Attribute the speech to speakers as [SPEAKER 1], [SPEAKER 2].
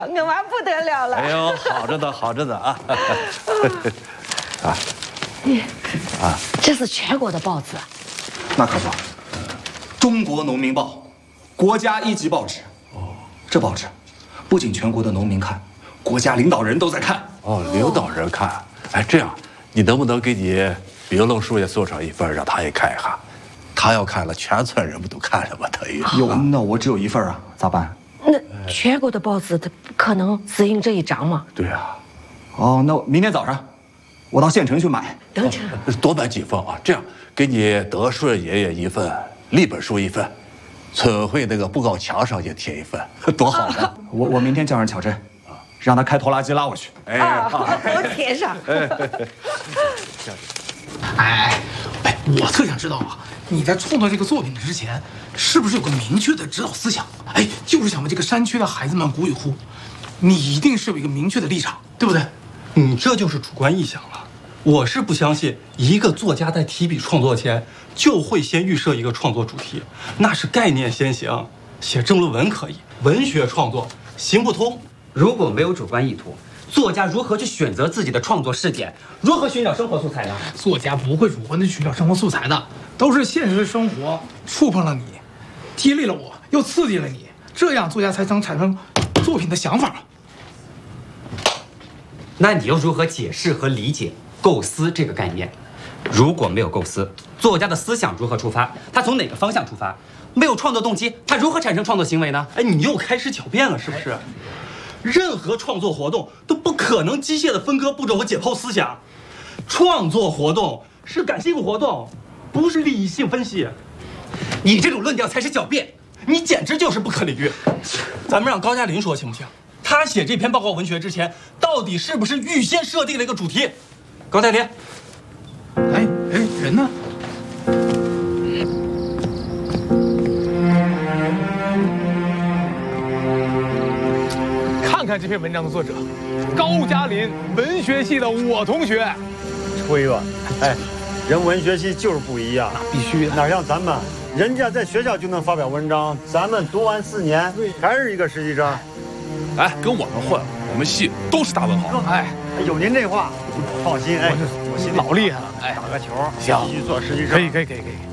[SPEAKER 1] 我娃不得了了。
[SPEAKER 2] 哎呦，好着呢，好着呢啊！啊，
[SPEAKER 1] 这是全国的报纸。
[SPEAKER 3] 那可不，中国农民报，国家一级报纸。哦，这报纸不仅全国的农民看，国家领导人都在看。
[SPEAKER 2] 哦，领导人看。哎，这样，你能不能给你丙龙叔也送上一份，让他也看一看？他要看了，全村人不都看了吗？等于。
[SPEAKER 3] 哟，那我只有一份啊，咋办？
[SPEAKER 1] 那全国的报纸，它不可能只印这一张吗？
[SPEAKER 2] 对啊。
[SPEAKER 3] 哦，那明天早上，我到县城去买。
[SPEAKER 1] 等着，
[SPEAKER 2] 多买几份啊！这样，给你德顺爷爷一份，立本叔一份，村会那个布告墙上也贴一份，多好啊！
[SPEAKER 3] 我明天叫上巧珍，让他开拖拉机拉我去。
[SPEAKER 1] 哎，都贴上。
[SPEAKER 4] 哎，我特想知道啊，你在创作这个作品之前，是不是有个明确的指导思想？哎，就是想为这个山区的孩子们鼓与呼，你一定是有一个明确的立场，对不对？
[SPEAKER 5] 你这就是主观臆想了。我是不相信一个作家在提笔创作前就会先预设一个创作主题，那是概念先行。写政论文可以，文学创作行不通。
[SPEAKER 6] 如果没有主观意图，作家如何去选择自己的创作视点？如何寻找生活素材呢？
[SPEAKER 4] 作家不会主观的寻找生活素材的，都是现实生活触碰了你，激励了我，又刺激了你，这样作家才能产生作品的想法。
[SPEAKER 6] 那你又如何解释和理解构思这个概念？如果没有构思，作家的思想如何出发？他从哪个方向出发？没有创作动机，他如何产生创作行为呢？
[SPEAKER 5] 哎，你又开始狡辩了，是不是？任何创作活动都不可能机械的分割步骤和解剖思想，创作活动是感性活动，不是理性分析。你这种论调才是狡辩，你简直就是不可理喻。咱们让高加林说行不行？他写这篇报告文学之前，到底是不是预先设定了一个主题？高加林，
[SPEAKER 4] 哎，人呢？
[SPEAKER 7] 看看这篇文章的作者，高加林，文学系的我同学。
[SPEAKER 8] 吹吧，哎，人文学系就是不一样，
[SPEAKER 7] 必须的。
[SPEAKER 8] 哪像咱们，人家在学校就能发表文章，咱们读完4年，还是一个实习生。
[SPEAKER 9] 哎，跟我们混，我们系都是大文豪。
[SPEAKER 7] 哎，
[SPEAKER 8] 有您这话，放心，哎，
[SPEAKER 7] 我老厉害了，哎，
[SPEAKER 8] 打个球，
[SPEAKER 7] 行，
[SPEAKER 8] 继续做实习生。
[SPEAKER 7] 可以。